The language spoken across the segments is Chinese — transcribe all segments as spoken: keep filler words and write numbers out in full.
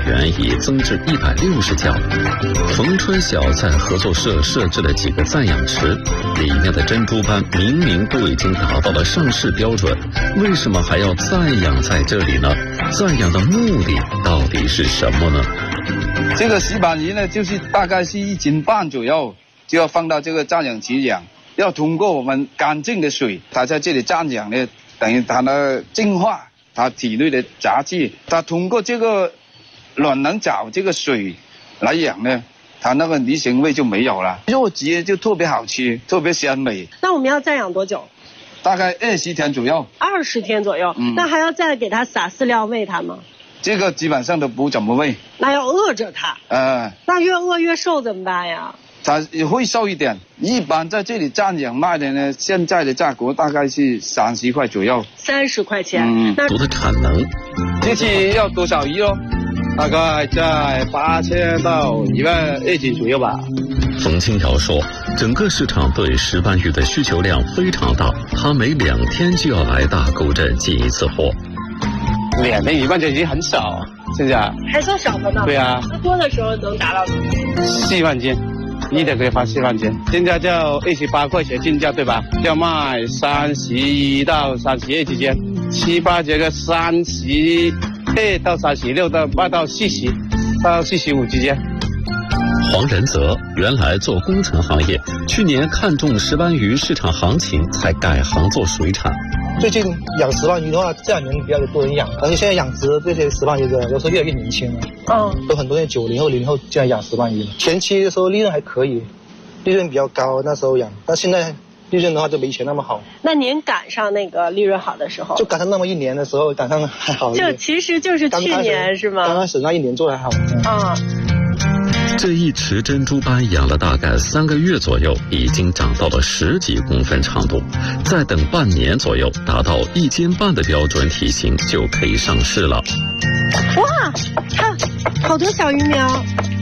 元已增至一百六十角。冯春晓在合作社设置了几个暂养池，里面的珍珠斑明明都已经达到了上市标准，为什么还要暂养在这里呢？暂养的目的到底是什么呢？ 这个石斑鱼呢，就是大概是一斤半左右，就要放到这个暂养池养。要通过我们干净的水，它在这里暂养呢，等于它的净化它体内的杂质，它通过这个卵囊藻这个水来养呢，它那个梨形味就没有了，肉质就特别好吃，特别鲜美。 那我们要暂养多久？ 大概二十天左右。 二十天左右，嗯，那还要再给它撒饲料喂它吗？ 这个基本上都不怎么喂。 那要饿着它。呃，那越饿越瘦怎么办呀？ 它也会瘦一点。一般在这里暂养卖的呢，现在的价格大概是三十块左右。 三十块钱。 嗯，那的产能， 这期要多少鱼哦？大概在八千到一万二斤左右吧。 冯清瑶说，整个市场对石斑鱼的需求量非常大，他每两天就要来大沟镇进一次货。 两天一万就已经很少，现在还算少的呢。对啊，最多的时候能达到四万斤。一天可以发四万斤，现在就二十八块钱进价对吧？要卖三十一到三十二之间，七八这个三十二到三十六到卖到四十到四十五之间。 黄仁泽原来做工程行业，去年看中石斑鱼市场行情，才改行做水产。 最近养石斑鱼的话，这两年比较多人养，而且现在养殖这些石斑鱼的有时候越来越年轻了。嗯，都很多人九零后、零零后这样养石斑鱼。前期的时候利润还可以，利润比较高，那时候养，但现在利润的话就没以前那么好。 那您赶上那个利润好的时候？ 就赶上那么一年的时候，赶上还好一点。 就其实就是去年是吗？ 刚开始那一年做的还好。啊、嗯。 这一池珍珠斑养了大概三个月左右，已经长到了十几公分长度，再等半年左右，达到一斤半的标准体型就可以上市了。 哇，看，好多小鱼苗。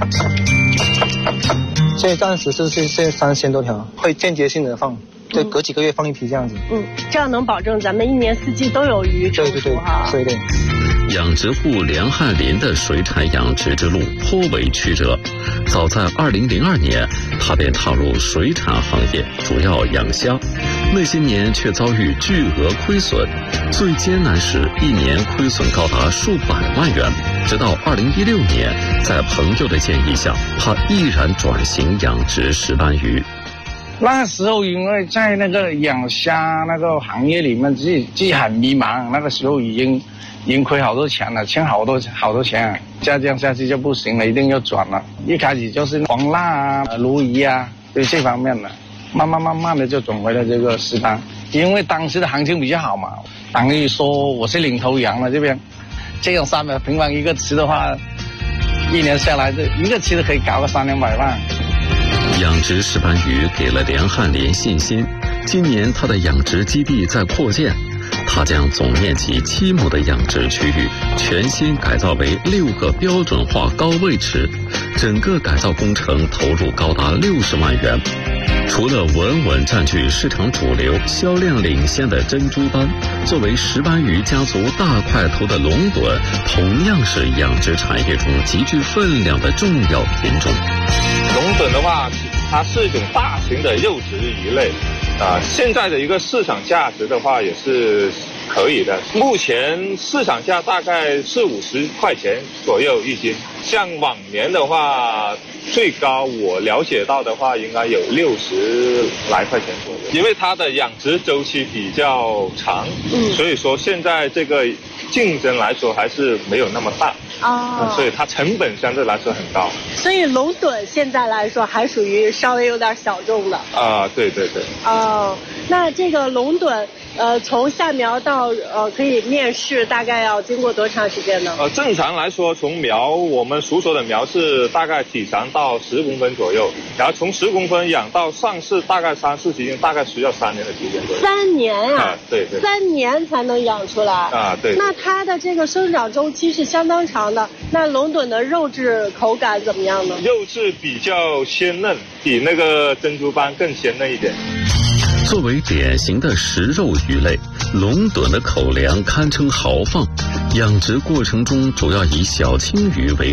现在暂时是现现在三千多条，会间接性的放，就隔几个月放一批这样子。 嗯，这样能保证咱们一年四季都有鱼成熟哈。 对对对。 养殖户梁汉林的水产养殖之路颇为曲折。早在二零零二年，他便踏入水产行业，主要养虾。那些年却遭遇巨额亏损，最艰难时一年亏损高达数百万元。直到二零一六年，在朋友的建议下，他毅然转型养殖石斑鱼。 那时候因为在那个养虾那个行业里面，自己自己很迷茫，那个时候已经已经亏好多钱了，欠好多好多钱，再这样下去就不行了，一定要转了。一开始就是黄辣啊、鲈鱼啊，对这方面的，慢慢慢慢的就转回了这个石斑，因为当时的行情比较好嘛，等于说我是领头羊了这边，这样三百平方一个池的话，一年下来这一个池都可以搞个三两百万。 养殖石斑鱼给了梁汉林信心，今年他的养殖基地在扩建，他将总面积七亩的养殖区域全新改造为六个标准化高位池，整个改造工程投入高达六十万元。除了稳稳占据市场主流、销量领先的珍珠斑，作为石斑鱼家族大块头的龙趸，同样是养殖产业中极具分量的重要品种。 龙趸的话，它是一种大型的肉食鱼类，啊，现在的一个市场价值的话也是可以的。目前市场价大概四五十块钱左右一斤，像往年的话，最高我了解到的话，应该有六十来块钱左右。因为它的养殖周期比较长，嗯，所以说现在这个竞争来说还是没有那么大。哦，所以它成本相对来说很高。 所以龙趸现在来说还属于稍微有点小众的。 啊，对对对。 哦，那这个龙趸，呃，从下苗到呃可以面试，大概要经过多长时间呢？ 呃，正常来说，从苗我们熟熟的苗是大概体长到十公分左右，然后从十公分养到上市，大概三四十斤，大概需要三年的时间左右。 三年啊？ 啊，对对。 三年才能养出来。 啊，对。 那它的这个生长周期是相当长的。那龙趸的肉质口感怎么样呢？ 肉质比较鲜嫩，比那个珍珠斑更鲜嫩一点。 作为典型的食肉鱼类，龙趸的口粮堪称豪放。养殖过程中主要以小青鱼为